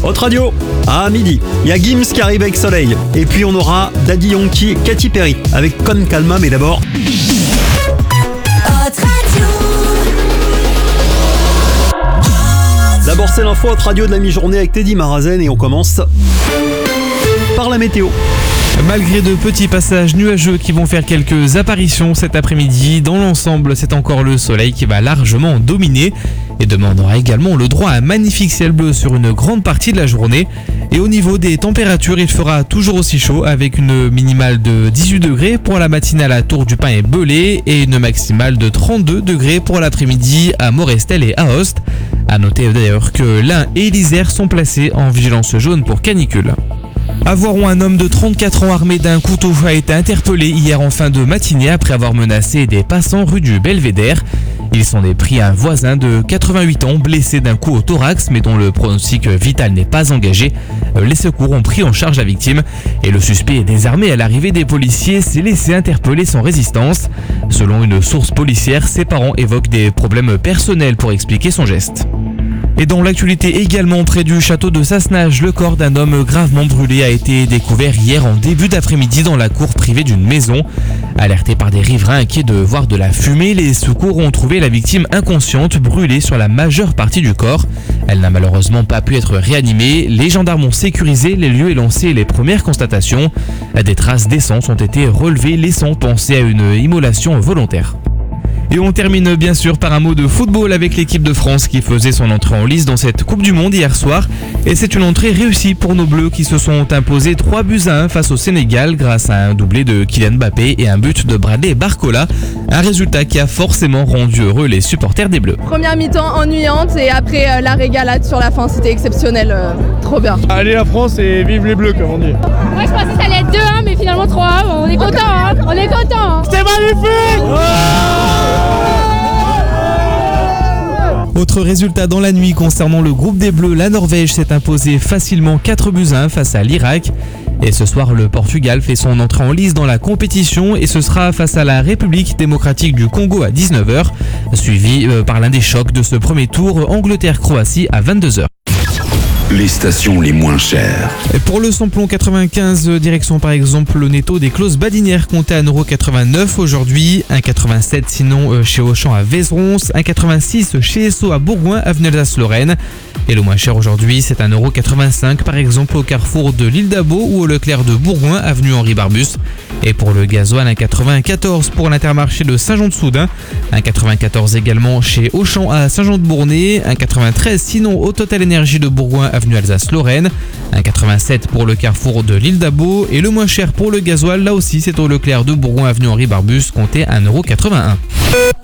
Haute Radio, à midi, il y a Gims qui arrive avec Soleil. Et puis on aura Daddy Yankee et Katy Perry avec Con Calma, mais d'abord... D'abord c'est l'info Haute Radio de la mi-journée avec Teddy Marazen et on commence par la météo. Malgré de petits passages nuageux qui vont faire quelques apparitions cet après-midi, dans l'ensemble c'est encore le soleil qui va largement dominer. Et demain on aura également le droit à un magnifique ciel bleu sur une grande partie de la journée. Et au niveau des températures, il fera toujours aussi chaud avec une minimale de 18 degrés pour la matinale à Tour du Pin et Belay et une maximale de 32 degrés pour l'après-midi à Morestel et Aoste. A noter d'ailleurs que l'Ain et l'Isère sont placés en vigilance jaune pour canicule. À Voiron, un homme de 34 ans armé d'un couteau a été interpellé hier en fin de matinée après avoir menacé des passants rue du Belvédère. Ils s'en est pris à un voisin de 88 ans blessé d'un coup au thorax mais dont le pronostic vital n'est pas engagé. Les secours ont pris en charge la victime et le suspect désarmé à l'arrivée des policiers s'est laissé interpeller sans résistance. Selon une source policière, ses parents évoquent des problèmes personnels pour expliquer son geste. Et dans l'actualité également, près du château de Sassenage, le corps d'un homme gravement brûlé a été découvert hier en début d'après-midi dans la cour privée d'une maison. Alertés par des riverains inquiets de voir de la fumée, les secours ont trouvé la victime inconsciente, brûlée sur la majeure partie du corps. Elle n'a malheureusement pas pu être réanimée. Les gendarmes ont sécurisé les lieux et lancé les premières constatations. Des traces d'essence ont été relevées, laissant penser à une immolation volontaire. Et on termine bien sûr par un mot de football avec l'équipe de France qui faisait son entrée en lice dans cette Coupe du Monde hier soir. Et c'est une entrée réussie pour nos Bleus qui se sont imposés 3-1 face au Sénégal grâce à un doublé de Kylian Mbappé et un but de Bradley Barcola. Un résultat qui a forcément rendu heureux les supporters des Bleus. Première mi-temps ennuyante et après la régalade sur la fin, c'était exceptionnel, trop bien. Allez la France et vive les Bleus comme on dit. Moi je pensais que ça allait être 2-1 mais finalement 3-1, on est content, hein, on est content. C'était magnifique. Autre résultat dans la nuit concernant le groupe des Bleus, la Norvège s'est imposée facilement 4-1 face à l'Irak. Et ce soir, le Portugal fait son entrée en lice dans la compétition et ce sera face à la République démocratique du Congo à 19h, suivi par l'un des chocs de ce premier tour, Angleterre-Croatie à 22h. Les stations les moins chères. Et pour le samplon 95, direction par exemple le netto des Clos Badinières compté à 1,89€ aujourd'hui, 1,87€ sinon chez Auchan à Vézeron, 1,86€ chez Esso à Bourgoin, avenue Alsace-Lorraine. Et le moins cher aujourd'hui, c'est 1,85€ par exemple au carrefour de l'Île d'Abo ou au Leclerc de Bourgoin, avenue Henri Barbus. Et pour le gasoil, 1,94€ pour l'Intermarché de Saint-Jean-de-Soudain, 1,94€ également chez Auchan à Saint-Jean-de-Bournay, 1,93€ sinon au Total Énergie de Bourgoin, avenue Alsace-Lorraine, 1,87€ pour le carrefour de l'Île d'Abo et le moins cher pour le gasoil, là aussi c'est au Leclerc de Bourgoin, avenue Henri Barbus, compté 1,81€.